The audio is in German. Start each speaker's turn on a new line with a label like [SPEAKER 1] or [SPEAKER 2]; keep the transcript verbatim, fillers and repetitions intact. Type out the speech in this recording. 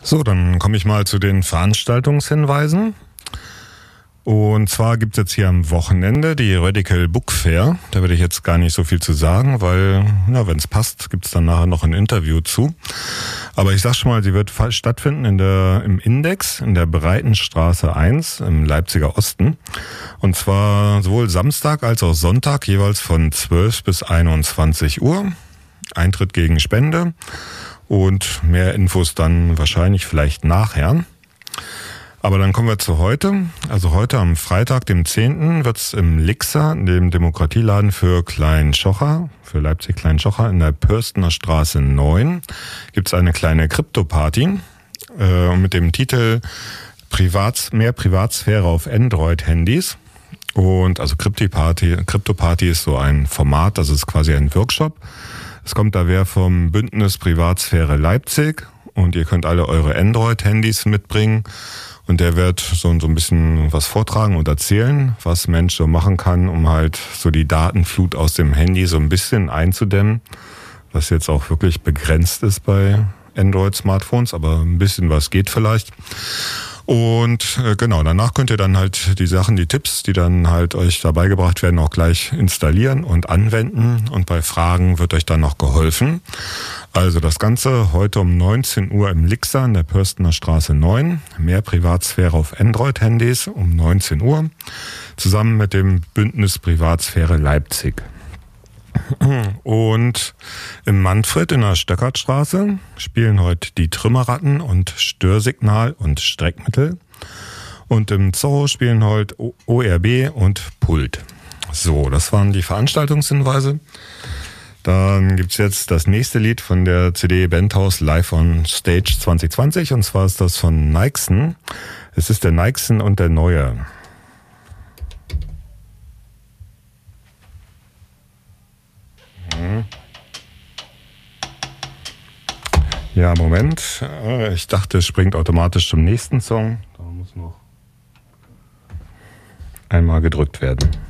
[SPEAKER 1] So, dann komme ich mal zu den Veranstaltungshinweisen. Und zwar gibt es jetzt hier am Wochenende die Radical Book Fair. Da werde ich jetzt gar nicht so viel zu sagen, weil, ja, wenn es passt, gibt es dann nachher noch ein Interview zu. Aber ich sag schon mal, sie wird stattfinden in der, im Index, in der Breitenstraße eins im Leipziger Osten. Und zwar sowohl Samstag als auch Sonntag, jeweils von zwölf bis einundzwanzig Uhr. Eintritt gegen Spende und mehr Infos dann wahrscheinlich vielleicht nachher. Aber dann kommen wir zu heute. Also heute am Freitag, dem zehnten wird es im Lixer, dem Demokratieladen für Klein-Schocher, für Leipzig-Klein-Schocher in der Pörstener Straße neun, gibt es eine kleine Krypto-Party äh, mit dem Titel Privats, mehr Privatsphäre auf Android-Handys. Und also Krypto-Party, Krypto-Party ist so ein Format, das ist quasi ein Workshop. Es kommt da wer vom Bündnis Privatsphäre Leipzig und ihr könnt alle eure Android-Handys mitbringen. Und der wird so, so ein bisschen was vortragen und erzählen, was Mensch so machen kann, um halt so die Datenflut aus dem Handy so ein bisschen einzudämmen, was jetzt auch wirklich begrenzt ist bei Android-Smartphones, aber ein bisschen was geht vielleicht. Und äh, genau, danach könnt ihr dann halt die Sachen, die Tipps, die dann halt euch dabei gebracht werden, auch gleich installieren und anwenden. Und bei Fragen wird euch dann noch geholfen. Also das Ganze heute um neunzehn Uhr im Lixer in der Pörstener Straße neun. Mehr Privatsphäre auf Android-Handys um neunzehn Uhr. Zusammen mit dem Bündnis Privatsphäre Leipzig. Und im Manfred in der Stöckertstraße spielen heute die Trümmerratten und Störsignal und Streckmittel. Und im Zoo spielen heute O R B und Pult. So, das waren die Veranstaltungshinweise. Dann gibt's jetzt das nächste Lied von der C D Bandhaus Live on Stage zwanzig zwanzig. Und zwar ist das von Nixon. Es ist der Nixon und der Neue. Ja, Moment. Ich dachte, es springt automatisch zum nächsten Song. Da muss noch einmal gedrückt werden.